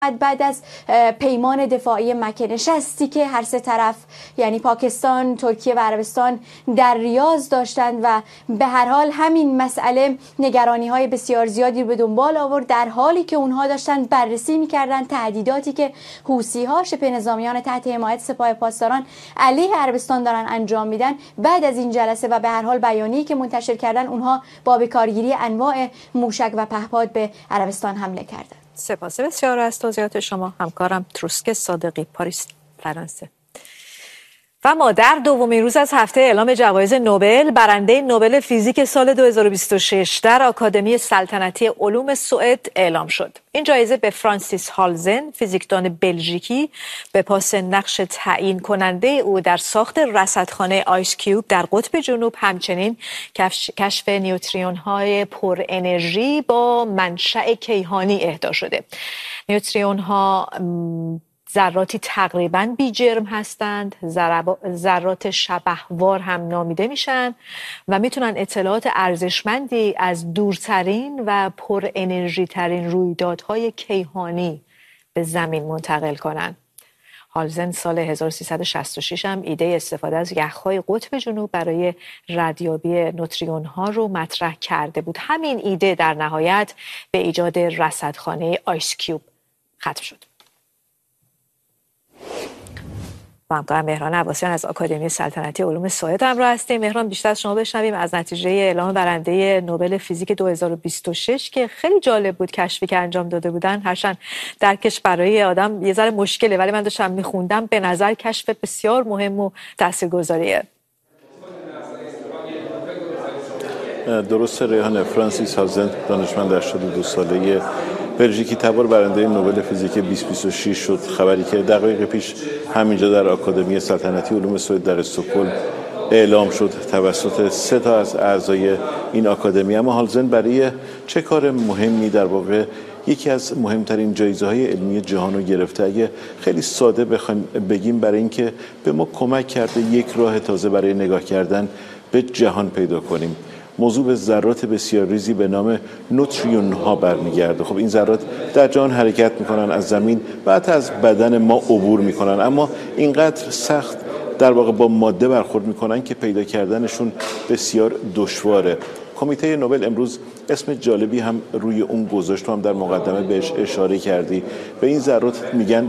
بعد از پیمان دفاعی مکه نشستی که هر سه طرف یعنی پاکستان، ترکیه و عربستان در ریاض داشتند و به هر حال همین مسئله نگرانی‌های بسیار زیادی به دنبال آورد، در حالی که اونها داشتن بررسی می‌کردن تهدیداتی که حوثی‌ها شبه نظامیان تحت حمایت سپاه پاسداران علیه عربستان دارن انجام میدن. بعد از این جلسه و به هر حال بیانیه‌ای که منتشر کردن، اونها با بکارگیری انواع موشک و پهپاد به عربستان حمله کردند. سپاس بسیار از توضیحات شما همکارم تروسک صادقی، پاریس، فرانسه. و ما در دومین روز از هفته اعلام جوایز نوبل، برنده نوبل فیزیک سال 2026 در آکادمی سلطنتی علوم سوئد اعلام شد. این جایزه به فرانسیس هالزن، فیزیکدان بلژیکی، به پاس نقش تعیین کننده او در ساخت رصدخانه آیس کیوب در قطب جنوب، همچنین کشف نیوترینون های پر انرژی با منشأ کیهانی اهدا شده. نیوترینون ها ذراتی تقریباً بی جرم هستند، ذرات شبحوار هم نامیده میشن و میتونن اطلاعات ارزشمندی از دورترین و پر انرژی ترین رویدادهای کیهانی به زمین منتقل کنن. هالزن سال 1366 هم ایده استفاده از یخ‌های قطب جنوب برای ردیابی نوترینون ها رو مطرح کرده بود. همین ایده در نهایت به ایجاد رصدخانه آیس کیوب ختم شد. با همکارم مهران عباسیان از آکادمی سلطنتی علوم سوئد همراه هستیم. مهران، بیشتر از شما بشنویم از نتیجه اعلام برنده نوبل فیزیک 2026 که خیلی جالب بود کشفی که انجام داده بودن. هرچند درکش برای آدم یه ذره مشکله، ولی من داشتم میخوندم به نظر کشف بسیار مهم و تاثیرگذاریه. درسته ریحان، فرانسیس هالزن دانشمند 82 ساله بلژیکی تبار برنده نوبل فیزیک 2026 شد. خبری که دقایق پیش همینجا در آکادمی سلطنتی علوم سوئد در استکهلم اعلام شد توسط 3 تا از اعضای این آکادمی. اما هالزن برای چه کار مهمی در واقع یکی از مهمترین جایزه‌های علمی جهان رو گرفته؟ اگه خیلی ساده بخوایم بگیم، برای اینکه به ما کمک کرده یک راه تازه برای نگاه کردن به جهان پیدا کنیم. موضوع به ذرات بسیار ریزی به نام نوترینون ها برمیگرده. خب این ذرات در جهان حرکت میکنن، از زمین و حتی از بدن ما عبور میکنن، اما اینقدر سخت در واقع با ماده برخورد میکنن که پیدا کردنشون بسیار دشواره. کمیته نوبل امروز اسم جالبی هم روی اون گذاشت، هم در مقدمه بهش اشاره کردی. به این ذرات میگن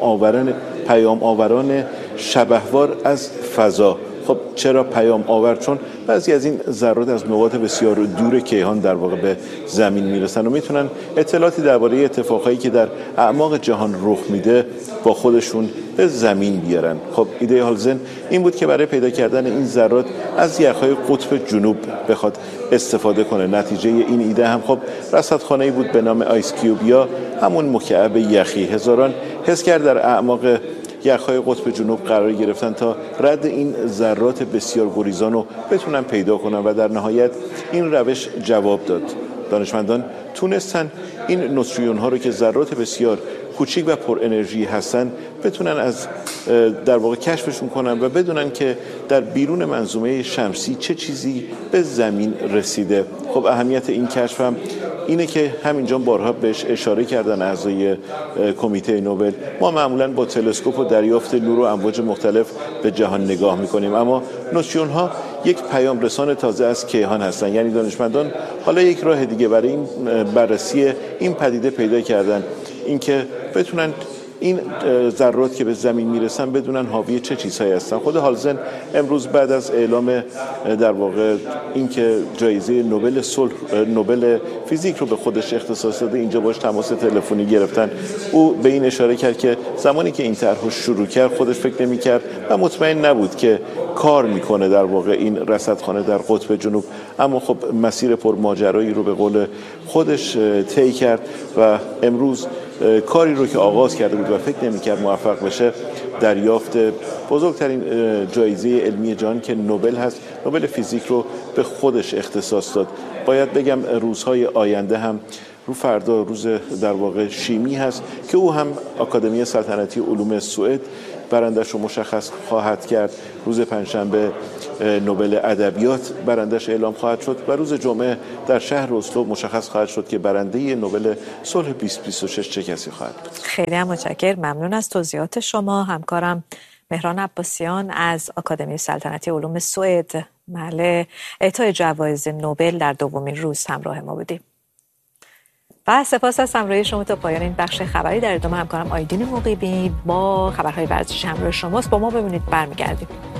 پیام آوران شبحوار از فضا. خب چرا پیام آور؟ چون بعضی از این ذرات از نقاط بسیار دور کیهان در واقع به زمین میرسن و میتونن اطلاعاتی درباره اتفاقایی که در اعماق جهان رخ میده با خودشون به زمین بیارن. خب ایده هالزن این بود که برای پیدا کردن این ذرات از یخ‌های قطب جنوب بخواد استفاده کنه. نتیجه این ایده هم خب رصدخانه‌ای بود به نام آیس کیوب یا همون مکعب یخی. هزاران حسگر در اعماق یخ‌های قطب جنوب قرار گرفتن تا رد این ذرات بسیار گریزان رو بتونن پیدا کنن و در نهایت این روش جواب داد. دانشمندان تونستن این نوترینون ها رو که ذرات بسیار کوچیک و پر انرژی هستن بتونن از در واقع کشفشون کنن و بدونن که در بیرون منظومه شمسی چه چیزی به زمین رسیده. خب اهمیت این کشف هم اینه که همینجا بارها بهش اشاره کردن اعضای کمیته نوبل. ما معمولا با تلسکوپ و دریافت نور و امواج مختلف به جهان نگاه میکنیم، اما نوترینون ها یک پیام رسان تازه از کیهان هستن. یعنی دانشمندان حالا یک راه دیگه برای این بررسی این پدیده پیدا کردن، اینکه بتونن این ذرات که به زمین میرسن بدونن حاوی چه چیزهایی هستن. خود هالزن امروز بعد از اعلام در واقع اینکه جایزه نوبل صلح نوبل فیزیک رو به خودش اختصاص داده، اینجا باش تماس تلفنی گرفتن. او به این اشاره کرد که زمانی که این طرح شروع کرد خودش فکر نمی‌کرد و مطمئن نبود که کار میکنه در واقع این رصدخانه در قطب جنوب، اما خب مسیر پرماجرایی رو به قول خودش طی کرد و امروز کاری رو که آغاز کرده بود و فکر نمی‌کرد موفق بشه، دریافت بزرگترین جایزه علمی جهان که نوبل هست، نوبل فیزیک رو به خودش اختصاص داد. باید بگم روزهای آینده هم رو فردا روز در واقع شیمی هست که او هم آکادمی سلطنتی علوم سوئد برندش رو مشخص خواهد کرد. روز پنجشنبه نوبل ادبیات برندش اعلام خواهد شد و روز جمعه در شهر اسلو مشخص خواهد شد که برنده نوبل صلح 2026 چه کسی خواهد بود. خیلی متشکرم، ممنون از توضیحات شما. همکارم مهران عباسیان از آکادمی سلطنتی علوم سوئد محل اعطای جوایز نوبل در دومین روز همراه ما بودیم. و سپاس از همراهی شما تا پایان این بخش خبری. در ادامه همکارم آیدین مقیمی با خبرهای ورزشی همراه شماست. با ما ببینید برمیگردیم.